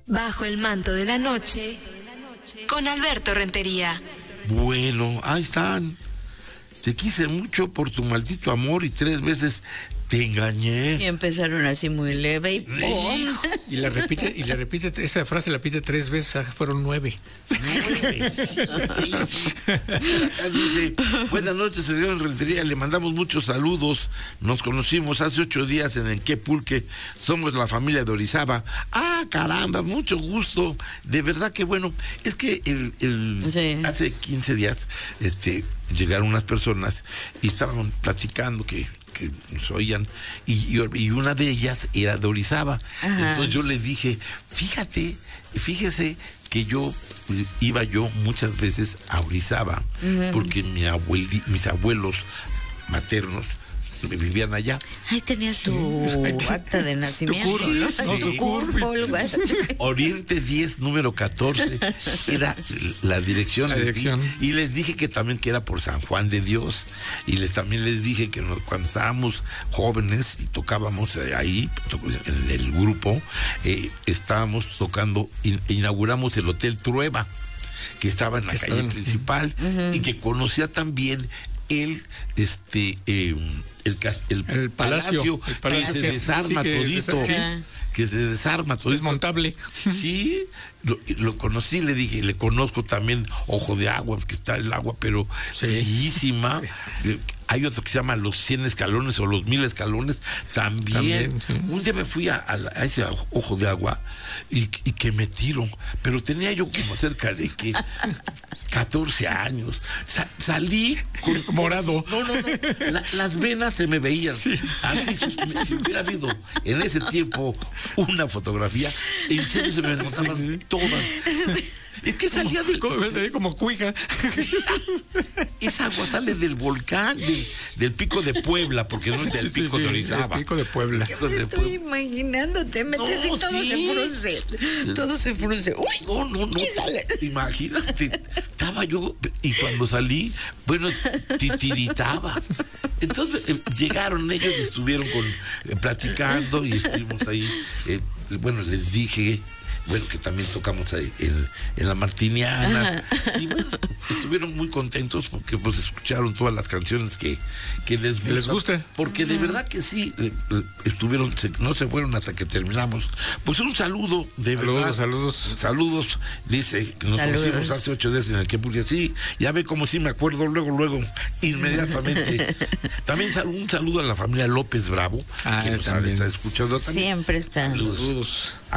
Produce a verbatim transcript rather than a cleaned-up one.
Bajo el manto de la noche, con Alberto Rentería. Bueno, ahí están. Te quise mucho por tu maldito amor y tres veces te engañé. Y empezaron así muy leve y ¡pum! Y la repite, y le repite, esa frase la repite tres veces, fueron nueve. Nueve. Sí, sí. Acá dice, buenas noches, señor Rentería, le mandamos muchos saludos. Nos conocimos hace ocho días en el Quepulque, somos la familia de Orizaba. Ah, caramba, mucho gusto. De verdad que bueno, es que el, el sí. hace quince días este, llegaron unas personas y estaban platicando que que nos oían, y, y una de ellas era de Orizaba. Ajá. Entonces yo les dije, fíjate, fíjese que yo iba yo muchas veces a Orizaba, uh-huh. porque mi abueli, mis abuelos maternos vivían allá. Ahí tenías sí. tu acta de nacimiento. Tu curl, ¿no? Sí. No, su curl. Oriente diez, número catorce, era la dirección. La dirección. Y les dije que también que era por San Juan de Dios. Y les también les dije que nos, cuando estábamos jóvenes y tocábamos ahí, en el grupo, eh, estábamos tocando, in, inauguramos el Hotel Trueba, que estaba en la calle en... principal, uh-huh. y que conocía también el, este, eh, el, el, el palacio, palacio, el palacio que se desarma sí, que todito, sí. que se desarma todito. Desmontable. Sí, lo, lo conocí, le dije, le conozco también Ojo de Agua, que está el agua, pero sí. bellísima. Sí. Hay otro que se llama Los cien escalones o Los mil escalones, también. también sí. Un día me fui a, a, a ese Ojo de Agua y, y que me tiro, pero tenía yo como cerca de que catorce años. Sa- salí con morado. No, no, no. La, las venas se me veían. Sí. Así, si, si hubiera habido en ese tiempo una fotografía, en serio se me notaban sí, sí. todas. Es que salía del... ¿Cómo? Salía como cuija. Esa agua sale del volcán, del, del pico de Puebla, porque no es del sí, pico sí, de Orizaba. El pico de Puebla. ¿Qué me estoy imaginándote? Metes no, y todo sí. se frunce. Todo se frunce. ¡Uy! No, no, no. ¿Qué sale? Imagínate. Estaba yo, y cuando salí, bueno, titiritaba. Entonces eh, llegaron ellos y estuvieron con, eh, platicando y estuvimos ahí. Eh, bueno, les dije... Bueno, que también tocamos ahí en, en la Martiniana. Ajá. Y bueno, estuvieron muy contentos porque pues escucharon todas las canciones que, que les gustan. Les gusta. Porque de verdad que sí, eh, estuvieron, se, no se fueron hasta que terminamos. Pues un saludo, de saludos, verdad. Saludos, saludos. Dice, nos saludos. Conocimos hace ocho días en el que, porque sí, ya ve como sí me acuerdo luego, luego, inmediatamente. También un saludo a la familia López Bravo, ah, que nos está escuchando también. Siempre está. Saludos. saludos.